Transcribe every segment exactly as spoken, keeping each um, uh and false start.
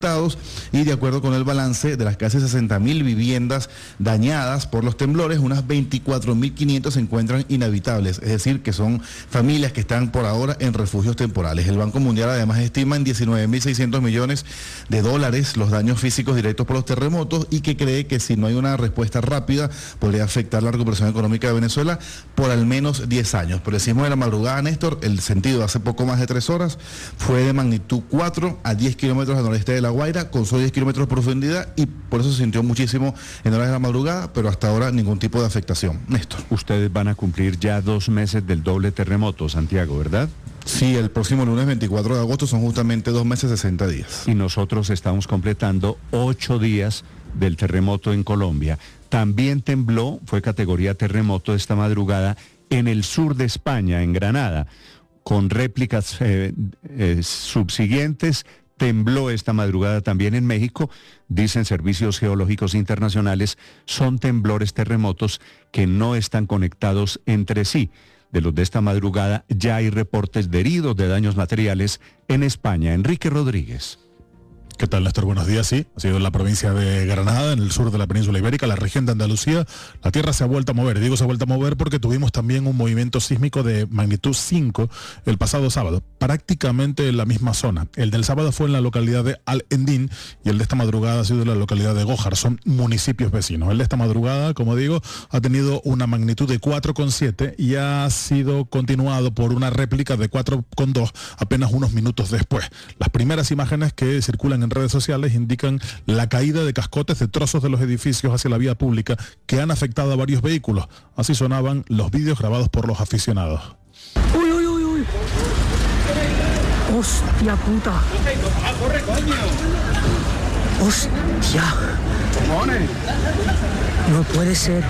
y de acuerdo con el balance de las casi sesenta mil viviendas dañadas por los temblores, unas veinticuatro mil quinientas se encuentran inhabitables, es decir, que son familias que están por ahora en refugios temporales. El Banco Mundial además estima en diecinueve mil seiscientos millones de dólares los daños físicos directos por los terremotos y que cree que si no hay una respuesta rápida podría afectar la recuperación económica de Venezuela por al menos diez años. Por el sismo de la madrugada, Néstor, el sentido de hace poco más de tres horas fue de magnitud cuatro a diez kilómetros al noreste de La Guaira, con solo diez kilómetros de profundidad, y por eso se sintió muchísimo en horas de la madrugada, pero hasta ahora ningún tipo de afectación. Néstor. Ustedes van a cumplir ya dos meses del doble terremoto, Santiago, ¿verdad? Sí, el próximo lunes veinticuatro de agosto son justamente dos meses, sesenta días. Y nosotros estamos completando ocho días del terremoto en Colombia. También tembló, fue categoría terremoto esta madrugada en el sur de España, en Granada, con réplicas eh, eh, subsiguientes. Tembló esta madrugada también en México, dicen servicios geológicos internacionales, son temblores terremotos que no están conectados entre sí. De los de esta madrugada ya hay reportes de heridos, de daños materiales en España. Enrique Rodríguez. ¿Qué tal, Néstor? Buenos días. Sí, ha sido en la provincia de Granada, en el sur de la península ibérica, la región de Andalucía. La tierra se ha vuelto a mover. Digo se ha vuelto a mover porque tuvimos también un movimiento sísmico de magnitud cinco el pasado sábado, prácticamente en la misma zona. El del sábado fue en la localidad de Al-Endín y el de esta madrugada ha sido en la localidad de Gójar. Son municipios vecinos. El de esta madrugada, como digo, ha tenido una magnitud de cuatro coma siete y ha sido continuado por una réplica de cuatro coma dos apenas unos minutos después. Las primeras imágenes que circulan en redes sociales indican la caída de cascotes de trozos de los edificios hacia la vía pública que han afectado a varios vehículos. Así sonaban los vídeos grabados por los aficionados. ¡Uy, uy, uy, uy! ¡Hostia puta! ¡Corre, coño! ¡Hostia! ¡Cojones! No puede ser.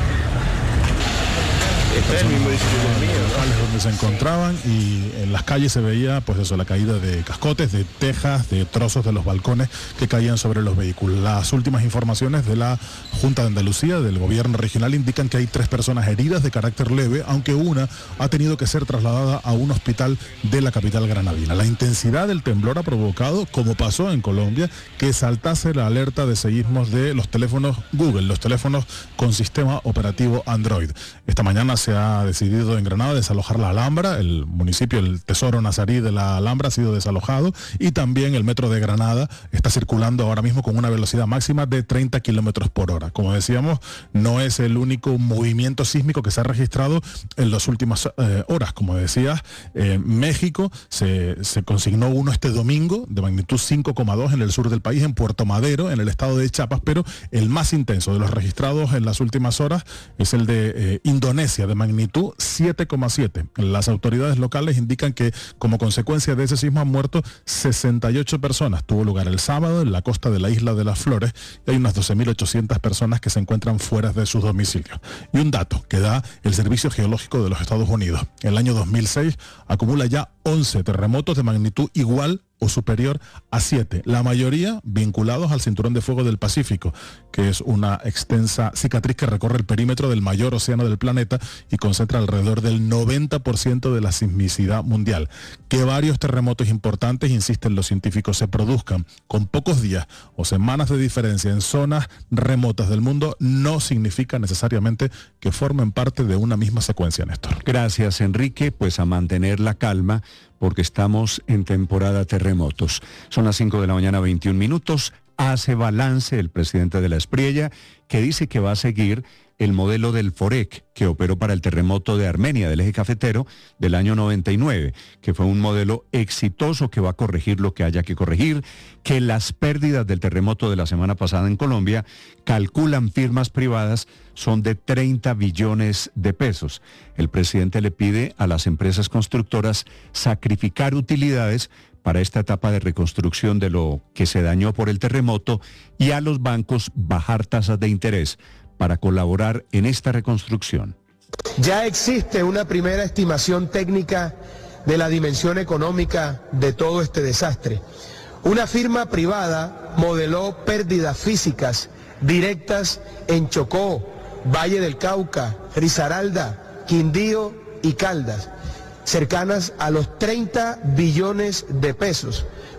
Este es el mismo locales donde se encontraban y en las calles se veía pues eso, la caída de cascotes, de tejas, de trozos de los balcones que caían sobre los vehículos. Las últimas informaciones de la Junta de Andalucía, del gobierno regional, indican que hay tres personas heridas de carácter leve, aunque una ha tenido que ser trasladada a un hospital de la capital granadina. La intensidad del temblor ha provocado, como pasó en Colombia, que saltase la alerta de seísmos de los teléfonos Google, los teléfonos con sistema operativo Android. Esta mañana se ha decidido en Granada desalojar la Alhambra, el municipio, el Tesoro Nazarí de la Alhambra ha sido desalojado y también el metro de Granada está circulando ahora mismo con una velocidad máxima de treinta kilómetros por hora. Como decíamos, no es el único movimiento sísmico que se ha registrado en las últimas eh, horas. Como decías, en eh, México se, se consignó uno este domingo de magnitud cinco coma dos en el sur del país, en Puerto Madero, en el estado de Chiapas, pero el más intenso de los registrados en las últimas horas es el de eh, Indonesia, de magnitud siete coma siete. Las autoridades locales indican que como consecuencia de ese sismo han muerto sesenta y ocho personas. Tuvo lugar el sábado en la costa de la isla de las Flores y hay unas doce mil ochocientas personas que se encuentran fuera de sus domicilios. Y un dato que da el Servicio Geológico de los Estados Unidos. El año dos mil seis acumula ya once terremotos de magnitud igual o superior a siete, la mayoría vinculados al Cinturón de Fuego del Pacífico, que es una extensa cicatriz que recorre el perímetro del mayor océano del planeta y concentra alrededor del noventa por ciento de la sismicidad mundial. Que varios terremotos importantes, insisten los científicos, se produzcan con pocos días o semanas de diferencia en zonas remotas del mundo no significa necesariamente que formen parte de una misma secuencia, Néstor. Gracias, Enrique. Pues a mantener la calma, porque estamos en temporada terremotos. Son las cinco de la mañana, veintiún minutos. Hace balance el presidente de la Espriella, que dice que va a seguir el modelo del FOREC, que operó para el terremoto de Armenia, del eje cafetero, del año noventa y nueve, que fue un modelo exitoso que va a corregir lo que haya que corregir, que las pérdidas del terremoto de la semana pasada en Colombia, calculan firmas privadas, son de treinta billones de pesos. El presidente le pide a las empresas constructoras sacrificar utilidades para esta etapa de reconstrucción de lo que se dañó por el terremoto y a los bancos bajar tasas de interés para colaborar en esta reconstrucción. Ya existe una primera estimación técnica de la dimensión económica de todo este desastre. Una firma privada modeló pérdidas físicas directas en Chocó, Valle del Cauca, Risaralda, Quindío y Caldas, cercanas a los treinta billones de pesos,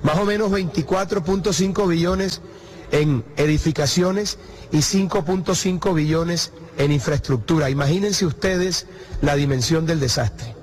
más o menos veinticuatro punto cinco billones en edificaciones y cinco punto cinco billones en infraestructura. Imagínense ustedes la dimensión del desastre.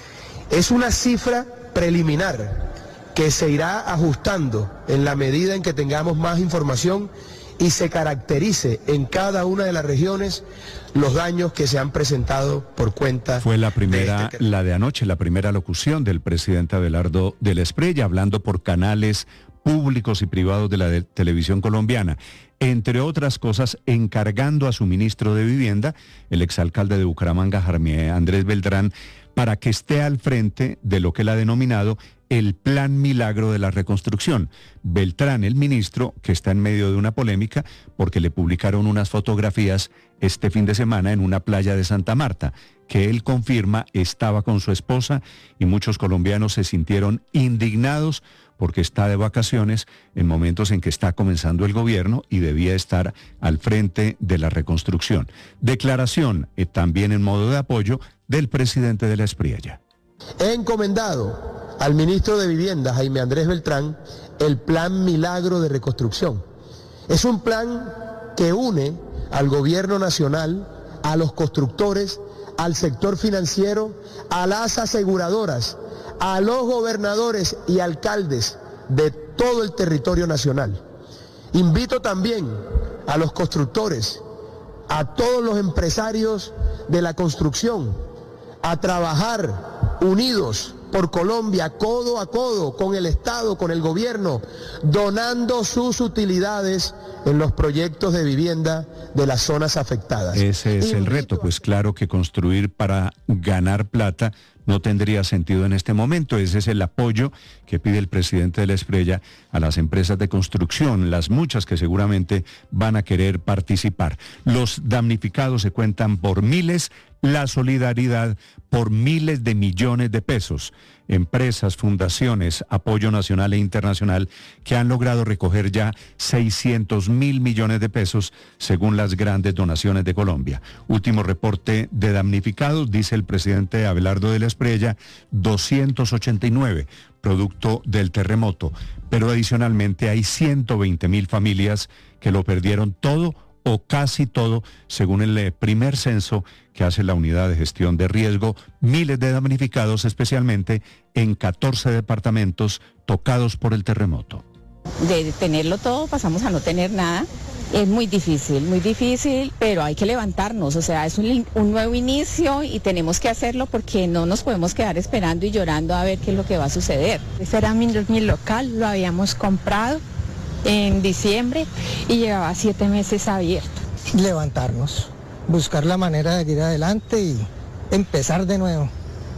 Es una cifra preliminar que se irá ajustando en la medida en que tengamos más información y se caracterice en cada una de las regiones los daños que se han presentado por cuenta. Fue la primera, de este la de anoche, la primera locución del presidente Abelardo de la Espriella, hablando por canales públicos y privados de la de televisión colombiana. Entre otras cosas, encargando a su ministro de Vivienda, el exalcalde de Bucaramanga, Jaime Andrés Beltrán, para que esté al frente de lo que él ha denominado el Plan Milagro de la Reconstrucción. Beltrán, el ministro, que está en medio de una polémica porque le publicaron unas fotografías este fin de semana en una playa de Santa Marta, que él confirma estaba con su esposa, y muchos colombianos se sintieron indignados porque está de vacaciones en momentos en que está comenzando el gobierno y debía estar al frente de la reconstrucción. Declaración eh, también en modo de apoyo del presidente de la Espriella. He encomendado al ministro de Vivienda, Jaime Andrés Beltrán, el Plan Milagro de Reconstrucción. Es un plan que une al gobierno nacional, a los constructores, al sector financiero, a las aseguradoras, a los gobernadores y alcaldes de todo el territorio nacional. Invito también a los constructores, a todos los empresarios de la construcción, a trabajar unidos por Colombia, codo a codo, con el Estado, con el gobierno, donando sus utilidades en los proyectos de vivienda de las zonas afectadas. Ese es Invito el reto, pues claro que construir para ganar plata no tendría sentido en este momento. Ese es el apoyo que pide el presidente de la Espriella a las empresas de construcción, las muchas que seguramente van a querer participar. Los damnificados se cuentan por miles, la solidaridad por miles de millones de pesos. Empresas, fundaciones, apoyo nacional e internacional que han logrado recoger ya seiscientos mil millones de pesos según las grandes donaciones de Colombia. Último reporte de damnificados, dice el presidente Abelardo de la Espriella, doscientos ochenta y nueve, producto del terremoto. Pero adicionalmente hay ciento veinte mil familias que lo perdieron todo o casi todo, según el primer censo que hace la Unidad de Gestión de Riesgo, miles de damnificados, especialmente en catorce departamentos tocados por el terremoto. De tenerlo todo pasamos a no tener nada. Es muy difícil, muy difícil, pero hay que levantarnos, o sea, es un, un nuevo inicio y tenemos que hacerlo porque no nos podemos quedar esperando y llorando a ver qué es lo que va a suceder. Ese era mi, mi local, lo habíamos comprado en diciembre y llevaba siete meses abierto. Levantarnos, buscar la manera de ir adelante y empezar de nuevo,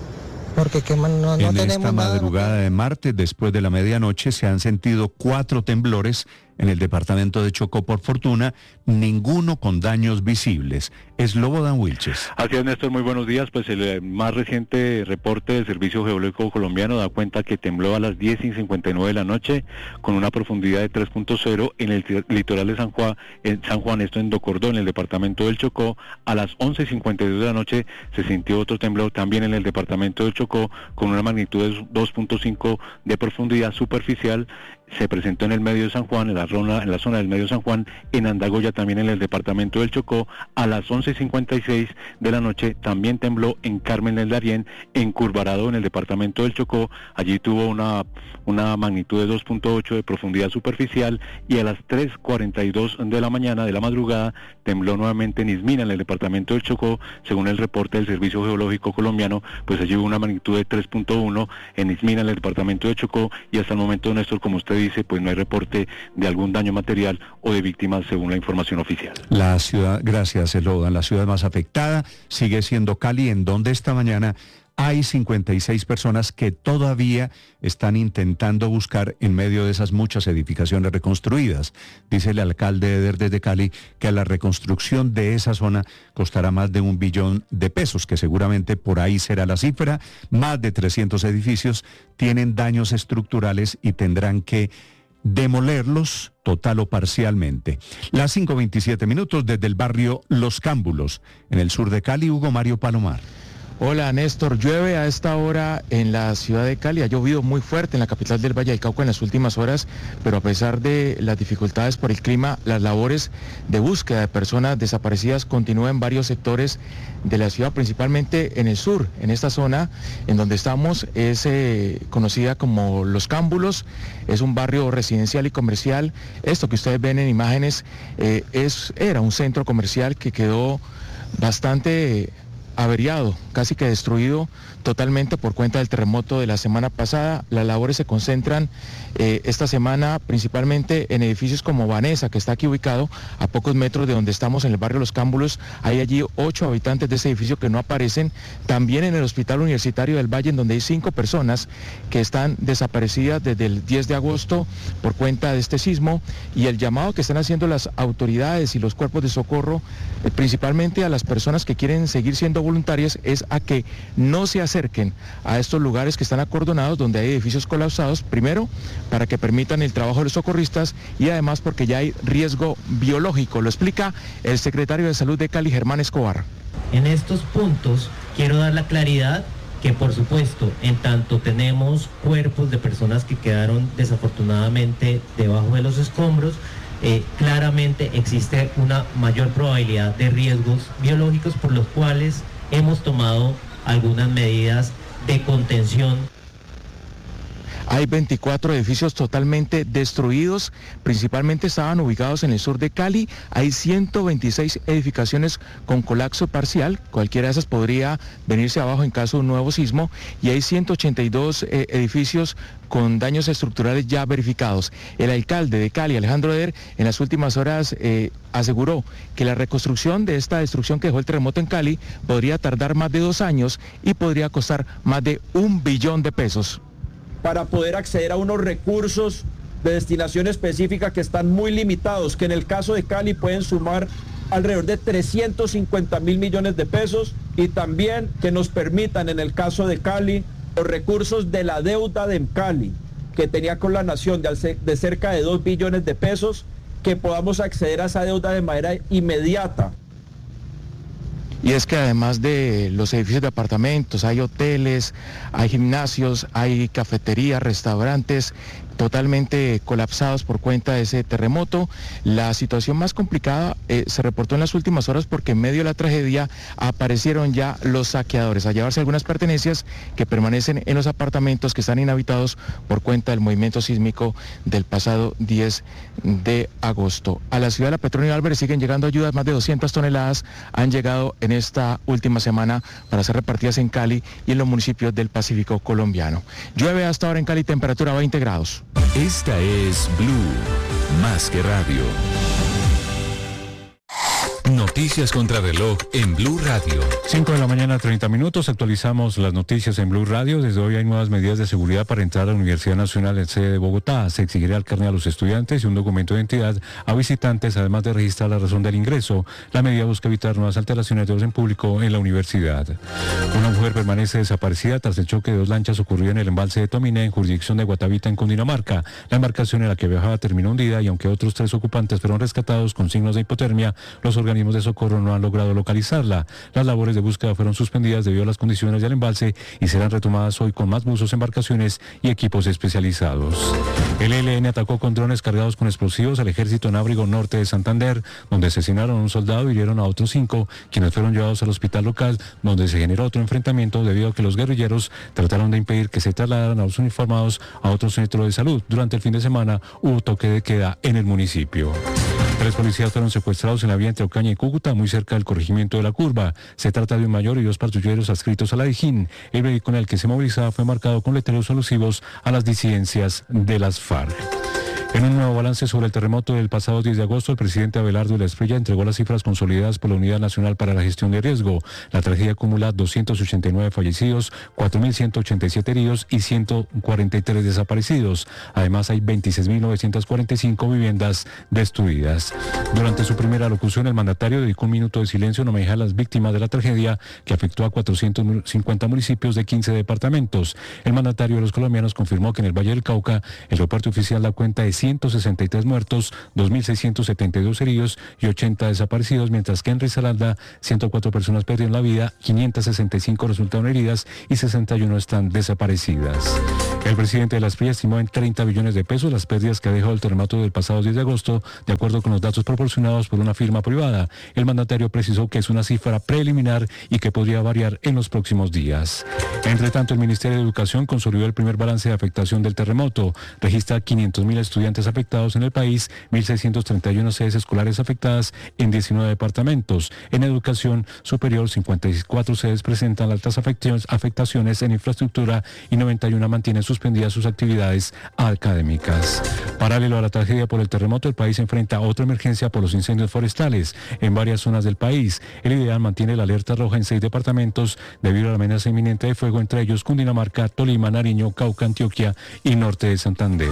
porque que no, no en tenemos esta madrugada nada. de martes, después de la medianoche, se han sentido cuatro temblores en el departamento de Chocó, por fortuna, ninguno con daños visibles. Slobodan Wilches. Así es, Néstor, muy buenos días. Pues el eh, más reciente reporte del Servicio Geológico Colombiano da cuenta que tembló a las diez y cincuenta y nueve de la noche con una profundidad de tres punto cero en el litoral de San Juan, en San Juan, esto en Docordó, en el departamento del Chocó. A las once y cincuenta y dos de la noche se sintió otro temblor también en el departamento del Chocó con una magnitud de dos punto cinco de profundidad superficial. Se presentó en el medio de San Juan, en la zona, en la zona del medio de San Juan, en Andagoya, también en el departamento del Chocó. A las once y cincuenta y seis de la noche también tembló en Carmen del Darién, en Curvarado, en el departamento del Chocó. Allí tuvo una, una magnitud de dos punto ocho de profundidad superficial, y a las tres cuarenta y dos de la mañana, de la madrugada, tembló nuevamente en Ismina, en el departamento del Chocó. Según el reporte del Servicio Geológico Colombiano, pues allí hubo una magnitud de tres punto uno en Ismina, en el departamento del Chocó, y hasta el momento, Néstor, como usted dice, pues no hay reporte de algún daño material o de víctimas según la información oficial. La ciudad, gracias, Slobodan, la ciudad más afectada sigue siendo Cali, en donde esta mañana hay cincuenta y seis personas que todavía están intentando buscar en medio de esas muchas edificaciones reconstruidas. Dice el alcalde Eder desde Cali que la reconstrucción de esa zona costará más de un billón de pesos, que seguramente por ahí será la cifra. Más de trescientos edificios tienen daños estructurales y tendrán que demolerlos total o parcialmente. Las cinco veintisiete minutos desde el barrio Los Cámbulos, en el sur de Cali, Hugo Mario Palomar. Hola Néstor, llueve a esta hora en la ciudad de Cali, ha llovido muy fuerte en la capital del Valle del Cauca en las últimas horas, pero a pesar de las dificultades por el clima, las labores de búsqueda de personas desaparecidas continúan en varios sectores de la ciudad, principalmente en el sur, en esta zona en donde estamos, es eh, conocida como Los Cámbulos, es un barrio residencial y comercial. Esto que ustedes ven en imágenes eh, es, era un centro comercial que quedó bastante averiado, casi que destruido totalmente por cuenta del terremoto de la semana pasada. Las labores se concentran eh, esta semana principalmente en edificios como Vanessa, que está aquí ubicado a pocos metros de donde estamos en el barrio Los Cámbulos. Hay allí ocho habitantes de ese edificio que no aparecen. También en el Hospital Universitario del Valle, en donde hay cinco personas que están desaparecidas desde el diez de agosto por cuenta de este sismo, y el llamado que están haciendo las autoridades y los cuerpos de socorro, eh, principalmente a las personas que quieren seguir siendo voluntarias, es a que no se acerquen a estos lugares que están acordonados, donde hay edificios colapsados, primero para que permitan el trabajo de los socorristas y además porque ya hay riesgo biológico. Lo explica el secretario de Salud de Cali, Germán Escobar. En estos puntos quiero dar la claridad que, por supuesto, en tanto tenemos cuerpos de personas que quedaron desafortunadamente debajo de los escombros, Eh, claramente existe una mayor probabilidad de riesgos biológicos, por los cuales hemos tomado algunas medidas de contención. Hay veinticuatro edificios totalmente destruidos, principalmente estaban ubicados en el sur de Cali. Hay ciento veintiséis edificaciones con colapso parcial, cualquiera de esas podría venirse abajo en caso de un nuevo sismo, y hay ciento ochenta y dos eh, edificios con daños estructurales ya verificados. El alcalde de Cali, Alejandro Eder, en las últimas horas eh, aseguró que la reconstrucción de esta destrucción que dejó el terremoto en Cali podría tardar más de dos años y podría costar más de un billón de pesos. Para poder acceder a unos recursos de destinación específica que están muy limitados, que en el caso de Cali pueden sumar alrededor de trescientos cincuenta mil millones de pesos, y también que nos permitan, en el caso de Cali, los recursos de la deuda de Cali, que tenía con la nación de, de cerca de dos billones de pesos, que podamos acceder a esa deuda de manera inmediata. Y es que además de los edificios de apartamentos, hay hoteles, hay gimnasios, hay cafeterías, restaurantes totalmente colapsados por cuenta de ese terremoto. La situación más complicada eh, se reportó en las últimas horas porque en medio de la tragedia aparecieron ya los saqueadores a llevarse algunas pertenencias que permanecen en los apartamentos que están inhabitados por cuenta del movimiento sísmico del pasado diez de agosto. A la ciudad de La Petronila Álvarez siguen llegando ayudas, más de doscientas toneladas han llegado en esta última semana para ser repartidas en Cali y en los municipios del Pacífico colombiano. Llueve hasta ahora en Cali, temperatura veinte grados. Esta es Blue, más que radio. Noticias contra reloj en Blue Radio. cinco de la mañana, treinta minutos. Actualizamos las noticias en Blue Radio. Desde hoy hay nuevas medidas de seguridad para entrar a la Universidad Nacional en sede de Bogotá. Se exigirá el carnet a los estudiantes y un documento de identidad a visitantes, además de registrar la razón del ingreso. La medida busca evitar nuevas alteraciones de orden público en la universidad. Una mujer permanece desaparecida tras el choque de dos lanchas ocurrido en el embalse de Tominé, en jurisdicción de Guatavita, en Cundinamarca. La embarcación en la que viajaba terminó hundida y aunque otros tres ocupantes fueron rescatados con signos de hipotermia, los organismos de socorro no han logrado localizarla. Las labores de búsqueda fueron suspendidas debido a las condiciones del embalse y serán retomadas hoy con más buzos, embarcaciones y equipos especializados. El E L N atacó con drones cargados con explosivos al ejército en Ábrigo Norte de Santander, donde asesinaron a un soldado y hirieron a otros cinco, quienes fueron llevados al hospital local, donde se generó otro enfrentamiento debido a que los guerrilleros trataron de impedir que se trasladaran a los uniformados a otro centro de salud. Durante el fin de semana hubo toque de queda en el municipio. Tres policías fueron secuestrados en la vía entre Ocaña y Cúcuta, muy cerca del corregimiento de La Curva. Se trata de un mayor y dos patrulleros adscritos a la Dijín. El vehículo en el que se movilizaba fue marcado con letreros alusivos a las disidencias de las FARC. En un nuevo balance sobre el terremoto del pasado diez de agosto, el presidente Abelardo de la Espriella entregó las cifras consolidadas por la Unidad Nacional para la Gestión de Riesgo. La tragedia acumula doscientos ochenta y nueve fallecidos, cuatro mil ciento ochenta y siete heridos y ciento cuarenta y tres desaparecidos. Además, hay veintiséis mil novecientas cuarenta y cinco viviendas destruidas. Durante su primera locución, el mandatario dedicó un minuto de silencio en homenaje a las víctimas de la tragedia que afectó a cuatrocientos cincuenta municipios de quince departamentos. El mandatario de los colombianos confirmó que en el Valle del Cauca el reporte oficial da cuenta de ciento ciento sesenta y tres muertos, dos mil seiscientos setenta y dos heridos y ochenta desaparecidos, mientras que en Risaralda ciento cuatro personas perdieron la vida, quinientas sesenta y cinco resultaron heridas y sesenta y uno están desaparecidas. El presidente de la Esprilla estimó en treinta billones de pesos las pérdidas que ha dejado el terremoto del pasado diez de agosto, de acuerdo con los datos proporcionados por una firma privada. El mandatario precisó que es una cifra preliminar y que podría variar en los próximos días. Entre tanto, el Ministerio de Educación consolidó el primer balance de afectación del terremoto. Registra quinientos mil estudiantes afectados en el país, mil seiscientos treinta y uno sedes escolares afectadas en diecinueve departamentos. En educación superior, cincuenta y cuatro sedes presentan altas afectaciones en infraestructura y noventa y uno mantienen suspendidas sus actividades académicas. Paralelo a la tragedia por el terremoto, el país enfrenta otra emergencia por los incendios forestales en varias zonas del país. El IDEAM mantiene la alerta roja en seis departamentos debido a la amenaza inminente de fuego, entre ellos Cundinamarca, Tolima, Nariño, Cauca, Antioquia y norte de Santander.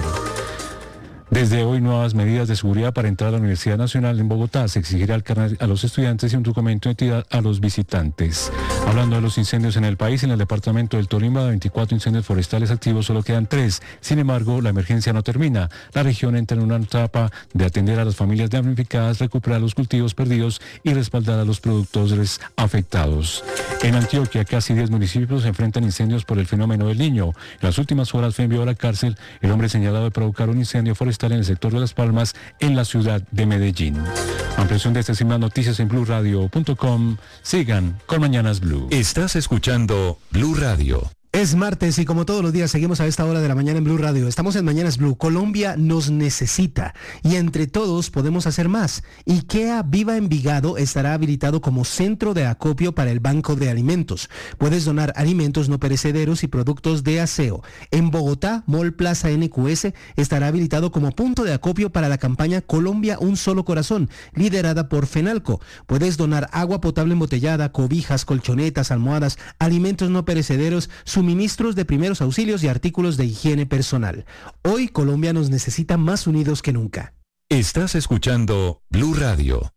Desde hoy, nuevas medidas de seguridad para entrar a la Universidad Nacional en Bogotá. Se exigirá el carnet a los estudiantes y un documento de identidad a los visitantes. Hablando de los incendios en el país, en el departamento del Tolima, de veinticuatro incendios forestales activos, solo quedan tres. Sin embargo, la emergencia no termina. La región entra en una etapa de atender a las familias damnificadas, recuperar los cultivos perdidos y respaldar a los productores afectados. En Antioquia, casi diez municipios se enfrentan incendios por el fenómeno del Niño. En las últimas horas fue enviado a la cárcel el hombre señalado de provocar un incendio forestal en el sector de Las Palmas, en la ciudad de Medellín. Ampliación de estas y más noticias en blue radio punto com. Sigan con Mañanas Blue. Estás escuchando Blue Radio. Es martes y como todos los días seguimos a esta hora de la mañana en Blue Radio. Estamos en Mañanas Blue. Colombia nos necesita y entre todos podemos hacer más. IKEA Viva Envigado estará habilitado como centro de acopio para el Banco de Alimentos. Puedes donar alimentos no perecederos y productos de aseo. En Bogotá, Mall Plaza N Q S estará habilitado como punto de acopio para la campaña Colombia Un Solo Corazón, liderada por FENALCO. Puedes donar agua potable embotellada, cobijas, colchonetas, almohadas, alimentos no perecederos, suministros de primeros auxilios y artículos de higiene personal. Hoy Colombia nos necesita más unidos que nunca. Estás escuchando Blue Radio.